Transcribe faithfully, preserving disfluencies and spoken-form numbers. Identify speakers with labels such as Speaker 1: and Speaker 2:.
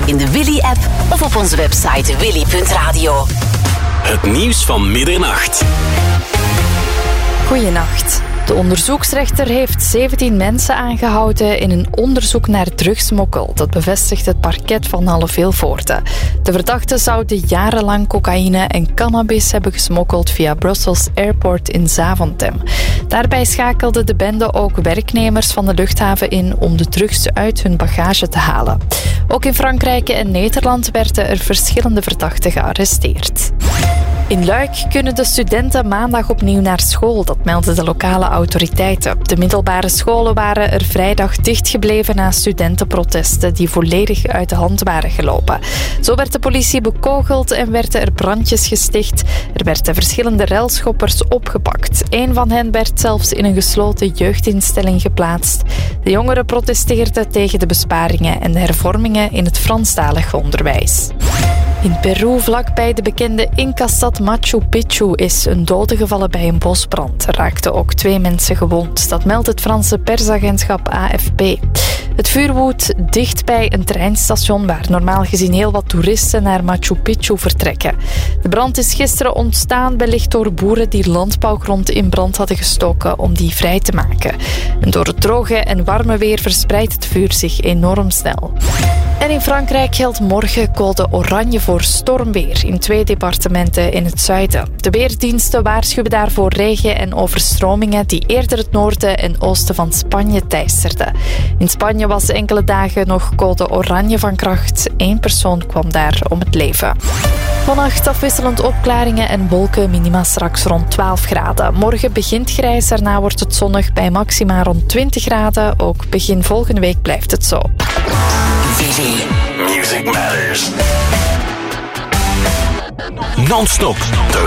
Speaker 1: in de Willy-app of op onze website willy punt radio.
Speaker 2: Het nieuws van middernacht.
Speaker 3: Goeienacht. De onderzoeksrechter heeft zeventien mensen aangehouden in een onderzoek naar drugsmokkel. Dat bevestigt het parket van Halle-Vilvoorde. De verdachten zouden jarenlang cocaïne en cannabis hebben gesmokkeld via Brussels Airport in Zaventem. Daarbij schakelde de bende ook werknemers van de luchthaven in om de drugs uit hun bagage te halen. Ook in Frankrijk en Nederland werden er verschillende verdachten gearresteerd. In Luik kunnen de studenten maandag opnieuw naar school, dat melden de lokale autoriteiten. De middelbare scholen waren er vrijdag dichtgebleven na studentenprotesten die volledig uit de hand waren gelopen. Zo werd de politie bekogeld en werden er brandjes gesticht. Er werden verschillende relschoppers opgepakt. Eén van hen werd zelfs in een gesloten jeugdinstelling geplaatst. De jongeren protesteerden tegen de besparingen en de hervormingen in het Franstalig onderwijs. In Peru, vlakbij de bekende Inca-stad Machu Picchu, is een dode gevallen bij een bosbrand. Er raakten ook twee mensen gewond. Dat meldt het Franse persagentschap A F P. Het vuur woedt dicht bij een treinstation waar normaal gezien heel wat toeristen naar Machu Picchu vertrekken. De brand is gisteren ontstaan wellicht door boeren die landbouwgrond in brand hadden gestoken om die vrij te maken. En door het droge en warme weer verspreidt het vuur zich enorm snel. En in Frankrijk geldt morgen code oranje voor stormweer in twee departementen in het zuiden. De weerdiensten waarschuwen daarvoor regen en overstromingen die eerder het noorden en oosten van Spanje teisterden. In Spanje was enkele dagen nog code oranje van kracht. Eén persoon kwam daar om het leven. Vannacht afwisselend opklaringen en wolken, minima straks rond twaalf graden. Morgen begint grijs, daarna wordt het zonnig bij maxima rond twintig graden. Ook begin volgende week blijft het zo.
Speaker 2: Music Matters. Non-stop de